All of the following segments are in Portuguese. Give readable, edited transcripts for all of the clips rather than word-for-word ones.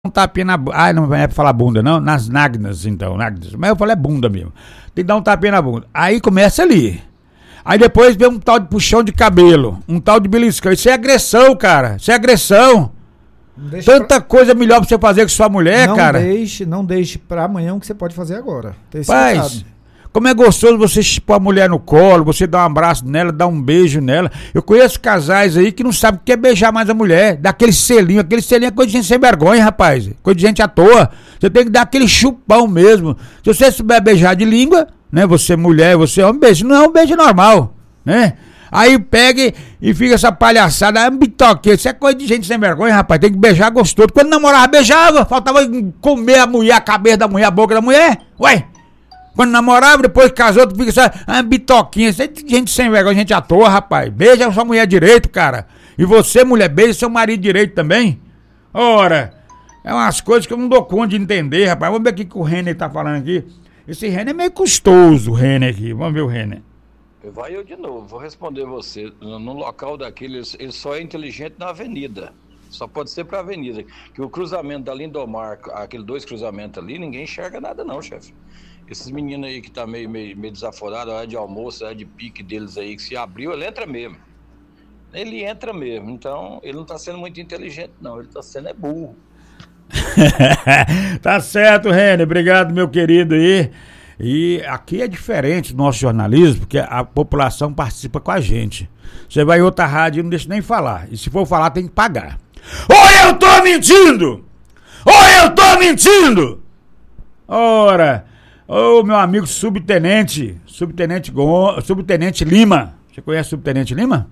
um tapinha na bunda. Ah, não é pra falar bunda, não? Nas nágnas, então. Nágnas. Mas eu falo é bunda mesmo. Tem que dar um tapinha na bunda. Aí começa ali. Aí depois vem um tal de puxão de cabelo. Um tal de beliscão. Isso é agressão, cara. Isso é agressão. Tanta coisa melhor pra você fazer com sua mulher, não cara. Não deixe pra amanhã o que você pode fazer agora. Paz, como é gostoso você pôr a mulher no colo, você dar um abraço nela, dar um beijo nela. Eu conheço casais aí que não sabem o que é beijar mais a mulher. Dar aquele selinho é coisa de gente sem vergonha, rapaz. Coisa de gente à toa. Você tem que dar aquele chupão mesmo. Se você souber beijar de língua, né? Você mulher, você homem, beijo. Não é um beijo normal, né? Aí pega e fica essa palhaçada, é um bitoqueiro. Isso é coisa de gente sem vergonha, rapaz. Tem que beijar gostoso. Quando namorava, beijava. Faltava comer a mulher, a cabeça da mulher, a boca da mulher. Ué! Quando namorava, depois casou, tu fica só, bitoquinha. Isso é gente sem vergonha, gente à toa, rapaz. Beija sua mulher direito, cara. E você, mulher, beija seu marido direito também. Ora, é umas coisas que eu não dou conta de entender, rapaz. Vamos ver o que o Renner tá falando aqui. Esse Renner é meio custoso, o Renner aqui. Vamos ver o Renner. Vai eu de novo, vou responder você. No local daquele, ele só é inteligente na avenida. Só pode ser pra avenida. Que o cruzamento da Lindomar, aquele 2 cruzamentos ali, ninguém enxerga nada não, chefe. Esses meninos aí que tá meio desaforado, a hora de almoço, a hora de pique deles aí, que se abriu, ele entra mesmo. Ele entra mesmo, então ele não tá sendo muito inteligente não, ele tá sendo burro. Tá certo, Renner, obrigado, meu querido aí. E aqui é diferente do nosso jornalismo, porque a população participa com a gente. Você vai em outra rádio e não deixa nem falar. E se for falar, tem que pagar. Ou eu tô mentindo! Ou eu tô mentindo! Ora, ô meu amigo subtenente Lima. Você conhece o subtenente Lima?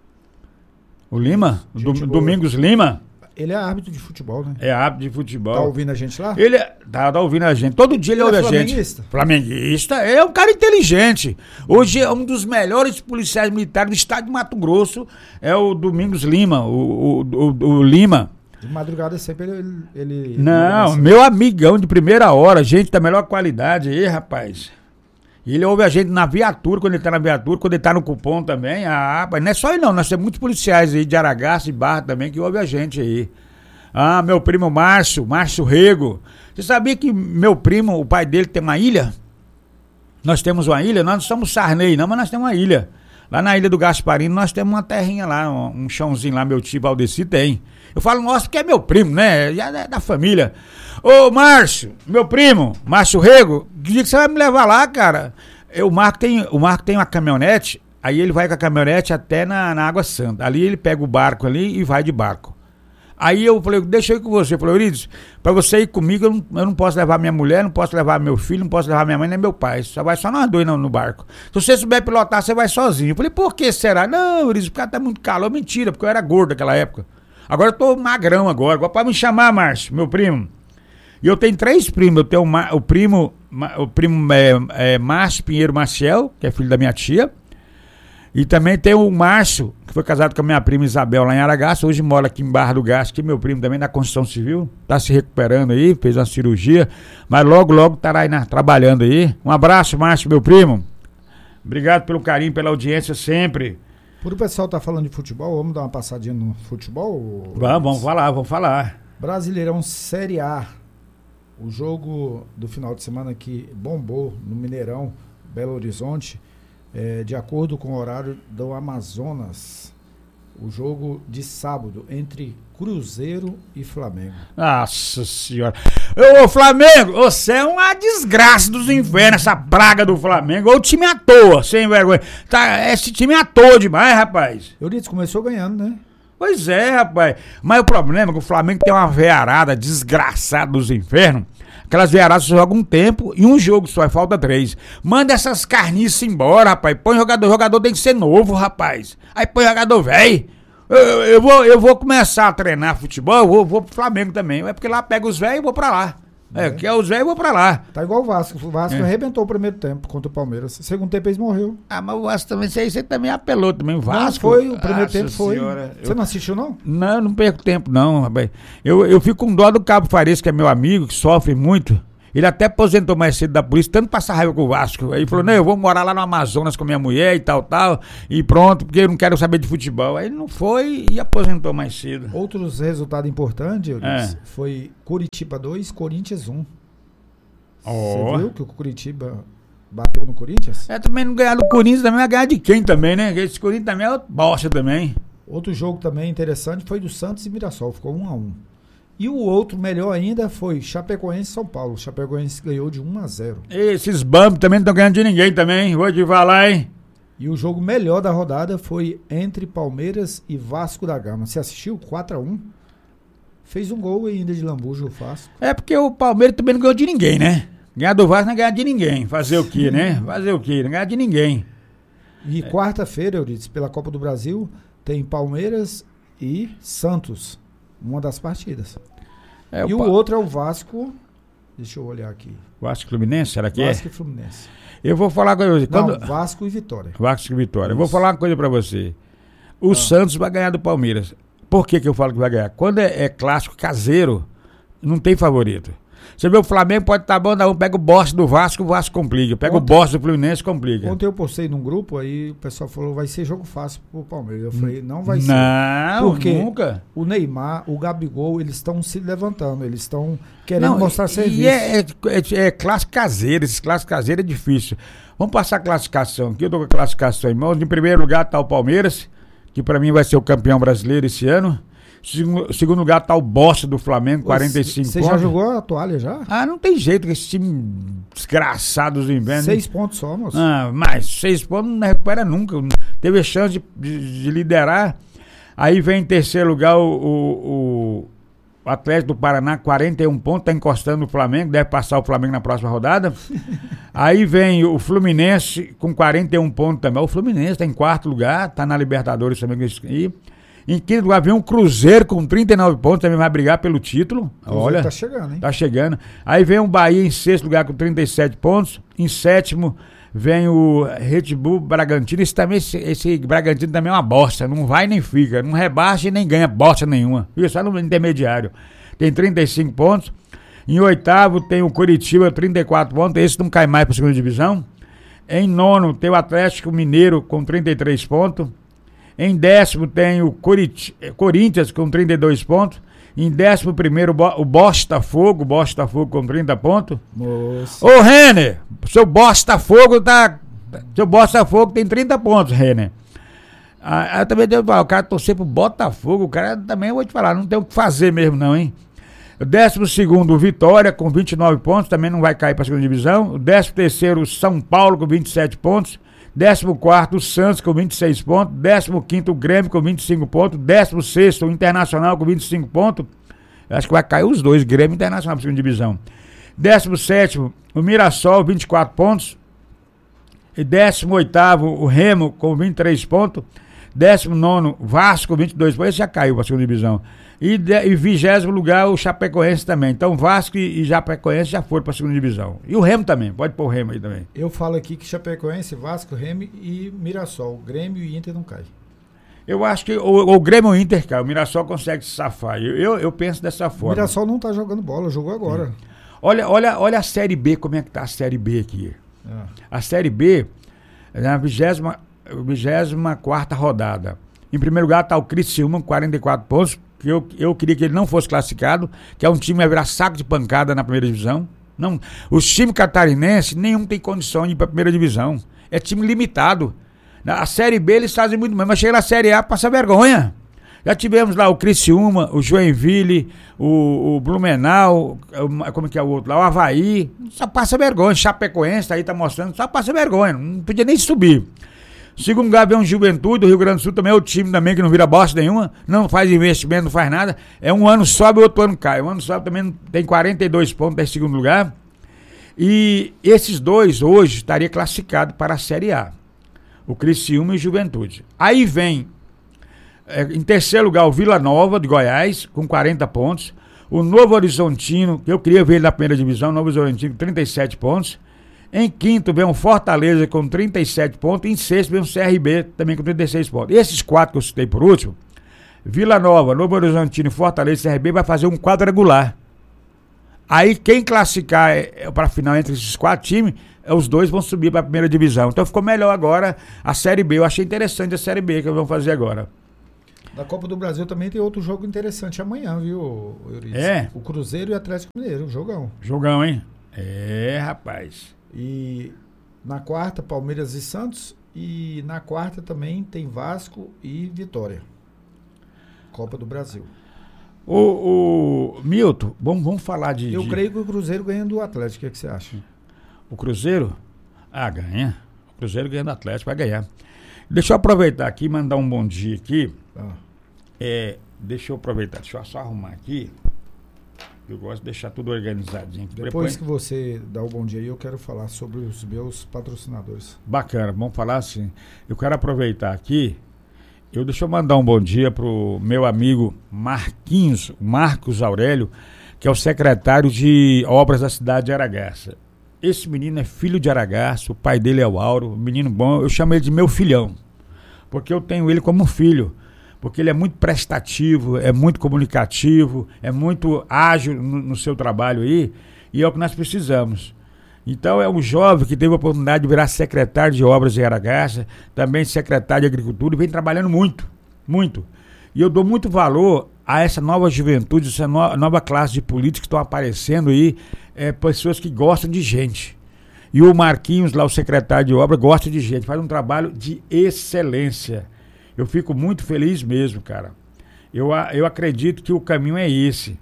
O Lima? Domingos Lima? Ele é árbitro de futebol, né? É árbitro de futebol. Tá ouvindo a gente lá? Ele tá ouvindo a gente. Todo dia ele ouve a gente. Flamenguista. É um cara inteligente. Hoje é um dos melhores policiais militares do estado de Mato Grosso. É o Domingos Lima. O Lima. De madrugada sempre ele Não, meu amigão de primeira hora. Gente da melhor qualidade aí, rapaz. E ele ouve a gente na viatura, quando ele tá na viatura, quando ele tá no cupom também. Mas não é só ele não, nós temos muitos policiais aí de Aragaça e Barra também que ouve a gente aí. Meu primo Márcio Rego. Você sabia que meu primo, o pai dele tem uma ilha? Nós temos uma ilha, nós não somos Sarney não, mas nós temos uma ilha. Lá na ilha do Gasparino nós temos uma terrinha lá, um chãozinho lá, meu tio Valdeci tem. Eu falo nossa porque é meu primo, né? Já é da família. Ô Márcio, meu primo, Márcio Rego, que dia que você vai me levar lá, cara? O Marco tem uma caminhonete, aí ele vai com a caminhonete até na Água Santa. Ali ele pega o barco ali e vai de barco. Aí eu falei, deixa eu ir com você. Eu falei, Euridice, pra você ir comigo, eu não posso levar minha mulher, não posso levar meu filho, não posso levar minha mãe nem meu pai. Só vai só nós dois no barco. Se você souber pilotar, você vai sozinho. Eu falei, por que será? Não, Euridice, porque tá muito calor. Mentira, porque eu era gordo naquela época. Agora eu tô magrão agora pode me chamar, Márcio, meu primo. E eu tenho 3 primos. Eu tenho o primo Márcio Pinheiro Maciel, que é filho da minha tia. E também tem o Márcio, que foi casado com a minha prima Isabel lá em Aragaça. Hoje mora aqui em Barra do Gás, que é meu primo também da construção civil. Tá se recuperando aí, fez uma cirurgia. Mas logo estará aí trabalhando aí. Um abraço, Márcio, meu primo. Obrigado pelo carinho, pela audiência sempre. Por o pessoal tá falando de futebol, vamos dar uma passadinha no futebol? Vamos falar. Brasileirão Série A. O jogo do final de semana que bombou no Mineirão, Belo Horizonte, de acordo com o horário do Amazonas. O jogo de sábado entre Cruzeiro e Flamengo. Nossa senhora. Ô Flamengo, você é uma desgraça dos infernos, essa praga do Flamengo. Ô time à toa, sem vergonha. Esse time à toa demais, rapaz. Eu disse, começou ganhando, né? Pois é, rapaz. Mas o problema é que o Flamengo tem uma veiarada desgraçada dos infernos. Aquelas veiaradas jogam um tempo e um jogo só, falta 3. Manda essas carniças embora, rapaz. Põe jogador tem que ser novo, rapaz. Aí põe jogador velho. Eu vou começar a treinar futebol, eu vou pro Flamengo também. É porque lá pega os velhos e vou pra lá. Que é os velhos, eu vou pra lá. Tá igual o Vasco. O Vasco arrebentou o primeiro tempo contra o Palmeiras. Segundo tempo eles morreu. Mas o Vasco também, você também apelou também. O Vasco. Não, foi, o primeiro tempo foi. Você não assistiu, não? Não perco tempo, não, rapaz. Eu fico com dó do Cabo Fares, que é meu amigo, que sofre muito. Ele até aposentou mais cedo da polícia, tanto passar raiva com o Vasco. Aí falou, não, eu vou morar lá no Amazonas com minha mulher e tal, e pronto, porque eu não quero saber de futebol. Aí ele não foi e aposentou mais cedo. Outros resultados importantes, Euridice, foi Curitiba 2, Corinthians 1. Você viu que o Curitiba bateu no Corinthians? Também não ganhar do Corinthians, também vai ganhar de quem também, né? Esse Corinthians também é bosta também. Outro jogo também interessante foi do Santos e Mirassol, ficou 1-1. E o outro melhor ainda foi Chapecoense e São Paulo. Chapecoense ganhou de 1-0. Esses bambos também não estão ganhando de ninguém também, vou te falar, hein? E o jogo melhor da rodada foi entre Palmeiras e Vasco da Gama. Você assistiu? 4-1. Fez um gol ainda de lambuja o Vasco. Porque o Palmeiras também não ganhou de ninguém, né? Ganhar do Vasco não é ganhar de ninguém. Fazer o quê, né? Fazer o quê? Não ganhar de ninguém. E quarta-feira, Euridice, pela Copa do Brasil, tem Palmeiras e Santos. Uma das partidas. E o outro é o Vasco. Deixa eu olhar aqui. Vasco e Fluminense, será que Vasco e Fluminense. Eu vou falar com você. Não, Vasco e Vitória. Vasco e Vitória. Eu vou falar uma coisa pra você. O Santos vai ganhar do Palmeiras. Por que eu falo que vai ganhar? Quando é clássico caseiro, não tem favorito. Você vê o Flamengo, pode estar bom, pega o bosta do Vasco, o Vasco complica. Pega o bosta do Fluminense, complica. Ontem eu postei num grupo, aí o pessoal falou, vai ser jogo fácil pro Palmeiras. Eu falei, não vai ser. Não, porque nunca. O Neymar, o Gabigol, eles estão se levantando, eles estão querendo mostrar serviço. E é clássico caseiro, esses clássicos caseiros é difícil. Vamos passar a classificação aqui, eu tô com a classificação em mãos. Em primeiro lugar tá o Palmeiras, que pra mim vai ser o campeão brasileiro esse ano. Segundo lugar tá o bosta do Flamengo, 45 pontos. Você já jogou a toalha já? Não tem jeito que esse time desgraçado do inverno. 6 pontos só, moço. Mas 6 pontos não recupera nunca. Teve a chance de liderar. Aí vem em terceiro lugar o Atlético do Paraná, 41 pontos, tá encostando no Flamengo, deve passar o Flamengo na próxima rodada. Aí vem o Fluminense com 41 pontos também. O Fluminense tá em quarto lugar, tá na Libertadores também. Em quinto lugar vem um Cruzeiro com 39 pontos, também vai brigar pelo título. Olha, tá chegando, hein? Tá chegando. Aí vem o Bahia em sexto lugar com 37 pontos. Em sétimo vem o Red Bull Bragantino. Esse Bragantino também é uma bosta, não vai nem fica, não rebaixa e nem ganha bosta nenhuma. Fica só no intermediário. Tem 35 pontos. Em oitavo tem o Curitiba, 34 pontos. Esse não cai mais para a segunda divisão. Em nono tem o Atlético Mineiro com 33 pontos. Em décimo tem o Corinthians com 32 pontos. Em 11º o Botafogo com 30 pontos. Moça. Ô Renner, seu Botafogo tem 30 pontos, Renner. Eu também devo falar, o cara torcer pro Botafogo, o cara também, eu vou te falar, não tem o que fazer mesmo não, hein. O 12º o Vitória com 29 pontos, também não vai cair para a segunda divisão. O 13º o São Paulo com 27 pontos. 14º o Santos com 26 pontos, 15º o Grêmio com 25 pontos, 16º o Internacional com 25 pontos, eu acho que vai cair os dois, Grêmio e Internacional para a segunda divisão. 17º o Mirassol, 24 pontos, e 18º o Remo com 23 pontos, 19º Vasco com 22 pontos, esse já caiu para a segunda divisão. E 20º lugar o Chapecoense também. Então Vasco e Chapecoense já foram para a segunda divisão. E o Remo também, pode pôr o Remo aí também. Eu falo aqui que Chapecoense, Vasco, Remo e Mirassol. Grêmio e Inter não cai. Eu acho que o Grêmio e o Inter cai, o Mirassol consegue se safar. Eu penso dessa forma. O Mirassol não tá jogando bola, jogou agora. Olha a Série B, como é que tá a Série B aqui. A Série B, na 24ª rodada. Em primeiro lugar tá o Criciúma com 44 pontos, que eu queria que ele não fosse classificado, que é um time que vai virar saco de pancada na primeira divisão. Não, os times catarinenses, nenhum tem condição de ir para a primeira divisão. É time limitado. A Série B eles fazem muito mais, mas chega na Série A, passa vergonha. Já tivemos lá o Criciúma, o Joinville, o Blumenau, como que é o outro lá, o Avaí, só passa vergonha. Chapecoense aí tá mostrando, só passa vergonha, não podia nem subir. Segundo lugar vem o Juventude, do Rio Grande do Sul, também é o time também que não vira bosta nenhuma, não faz investimento, não faz nada. É um ano sobe, outro ano cai. Um ano sobe também tem 42 pontos em segundo lugar. E esses dois hoje estariam classificados para a Série A. O Criciúma e o Juventude. Aí vem, em terceiro lugar, o Vila Nova, de Goiás, com 40 pontos. O Novo Horizontino, que eu queria ver ele na primeira divisão, Novo Horizontino, 37 pontos. Em quinto vem o Fortaleza com 37 pontos. Em sexto vem o CRB também com 36 pontos. Esses quatro que eu citei por último, Vila Nova, Novo Horizontino, Fortaleza e CRB, vai fazer um quadrangular. Aí quem classificar para a final entre esses 4 times, os 2 vão subir para a primeira divisão. Então ficou melhor agora a Série B. Eu achei interessante a Série B que vamos fazer agora. Da Copa do Brasil também tem outro jogo interessante amanhã, viu, Euridice? É. O Cruzeiro e o Atlético Mineiro, jogão. Jogão, hein? Rapaz. E na quarta, Palmeiras e Santos. E na quarta também tem Vasco e Vitória. Copa do Brasil. O Milton, vamos falar de... Eu creio que o Cruzeiro ganha do Atlético. O que você acha? O Cruzeiro? Ganha. O Cruzeiro ganha do Atlético, vai ganhar. Deixa eu aproveitar aqui e mandar um bom dia aqui. Deixa eu aproveitar, deixa eu só arrumar aqui. Eu gosto de deixar tudo organizadinho. Depois que você dá o bom dia aí, eu quero falar sobre os meus patrocinadores. Bacana, vamos falar assim. Eu quero aproveitar aqui. Deixa eu mandar um bom dia pro meu amigo Marcos Aurélio, que é o secretário de obras da cidade de Aragarça. Esse menino é filho de Aragarça, o pai dele é o Auro, menino bom, eu chamo ele de meu filhão, porque eu tenho ele como filho, porque ele é muito prestativo, é muito comunicativo, é muito ágil no seu trabalho aí, e é o que nós precisamos. Então é um jovem que teve a oportunidade de virar secretário de obras em Aragarça, também secretário de agricultura, e vem trabalhando muito, muito. E eu dou muito valor a essa nova juventude, essa nova classe de políticos que estão aparecendo aí, pessoas que gostam de gente. E o Marquinhos, lá o secretário de obras, gosta de gente, faz um trabalho de excelência. Eu fico muito feliz mesmo, cara. Eu acredito que o caminho é esse.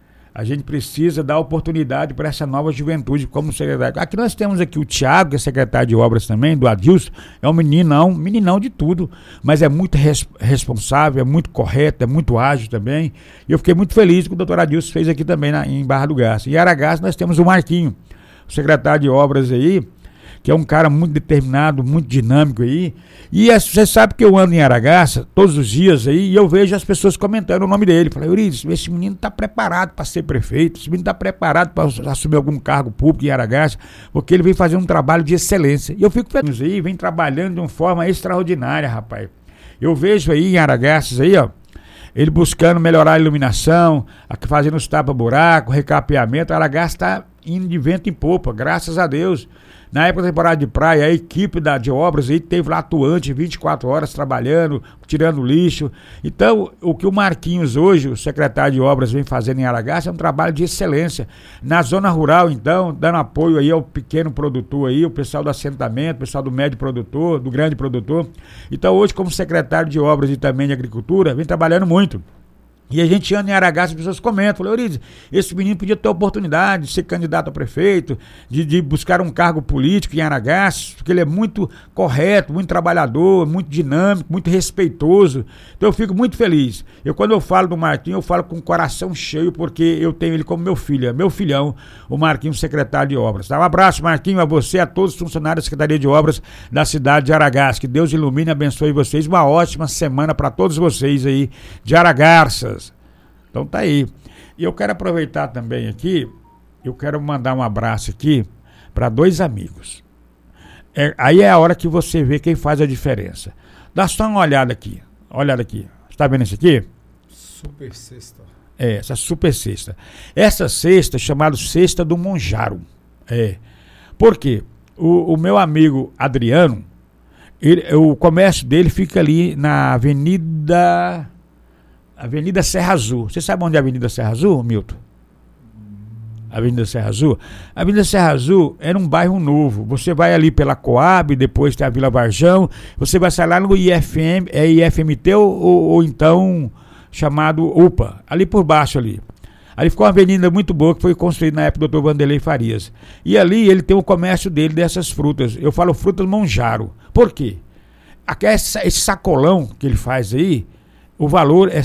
A gente precisa dar oportunidade para essa nova juventude como secretário. Aqui nós temos aqui o Thiago, que é secretário de obras também, do Adilson. É um meninão de tudo, mas é muito responsável, é muito correto, é muito ágil também. E eu fiquei muito feliz que o doutor Adilson fez aqui também em Barra do Garça. Em Aragarça nós temos o Marquinho, o secretário de obras aí, que é um cara muito determinado, muito dinâmico aí. E você sabe que eu ando em Aragarça todos os dias aí e eu vejo as pessoas comentando o nome dele. Falei, Euridice, esse menino está preparado para ser prefeito, esse menino está preparado para assumir algum cargo público em Aragarça, porque ele vem fazer um trabalho de excelência. E eu fico feliz aí, vem trabalhando de uma forma extraordinária, rapaz. Eu vejo aí em Aragarças aí, ó, ele buscando melhorar a iluminação, fazendo os tapa-buraco, recapeamento. Aragarça está indo de vento em popa, graças a Deus. Na época da temporada de praia, a equipe de obras aí teve lá atuante 24 horas trabalhando, tirando lixo. Então, o que o Marquinhos hoje, o secretário de obras, vem fazendo em Aragarça é um trabalho de excelência. Na zona rural, então, dando apoio aí ao pequeno produtor aí, o pessoal do assentamento, o pessoal do médio produtor, do grande produtor. Então, hoje, como secretário de obras e também de agricultura, vem trabalhando muito. E a gente anda em Aragarça, as pessoas comentam, falei, Euridice, esse menino podia ter a oportunidade de ser candidato a prefeito, de buscar um cargo político em Aragarça, porque ele é muito correto, muito trabalhador, muito dinâmico, muito respeitoso. Então eu fico muito feliz. Quando eu falo do Marquinhos, eu falo com o coração cheio, porque eu tenho ele como meu filho, é meu filhão, o Marquinhos, secretário de obras. Tá? Um abraço, Marquinhos, a você, a todos os funcionários da Secretaria de Obras da cidade de Aragarça. Que Deus ilumine e abençoe vocês. Uma ótima semana para todos vocês aí de Aragarças. Então tá aí. E eu quero aproveitar também aqui, eu quero mandar um abraço aqui para 2 amigos. Aí é a hora que você vê quem faz a diferença. Dá só uma olhada aqui. Olha aqui. Você tá vendo isso aqui? Super Sexta. Essa Super Sexta. Essa cesta é chamada Cesta do Monjaro. Por quê? O meu amigo Adriano, o comércio dele fica ali na Avenida Serra Azul. Você sabe onde é a Avenida Serra Azul, Milton? Avenida Serra Azul? A Avenida Serra Azul era um bairro novo. Você vai ali pela Coab, depois tem a Vila Varjão, você vai sair lá no IFMT ou então chamado UPA, ali por baixo ali. Ali ficou uma avenida muito boa que foi construída na época do Dr. Vanderlei Farias. E ali ele tem o comércio dele dessas frutas. Eu falo frutas Monjaro. Por quê? Esse sacolão que ele faz aí, o valor é R$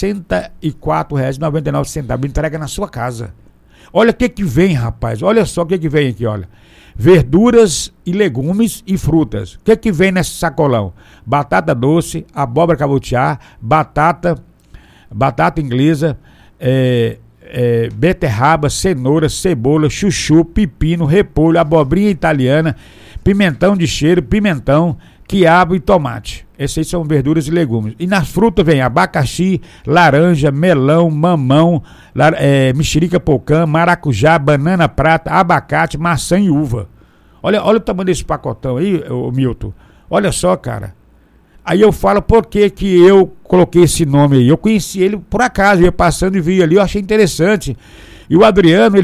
64,99, entrega na sua casa. Olha o que vem, rapaz. Olha só o que vem aqui, olha. Verduras e legumes e frutas. O que vem nesse sacolão? Batata doce, abóbora cabotiá, batata inglesa, beterraba, cenoura, cebola, chuchu, pepino, repolho, abobrinha italiana, pimentão de cheiro, pimentão, quiabo e tomate. Esses aí são verduras e legumes. E nas frutas vem abacaxi, laranja, melão, mamão, mexerica pocã, maracujá, banana prata, abacate, maçã e uva. Olha o tamanho desse pacotão aí, Milton. Olha só, cara. Aí eu falo por que eu coloquei esse nome aí. Eu conheci ele por acaso, ia passando e vi ali, eu achei interessante. E o Adriano,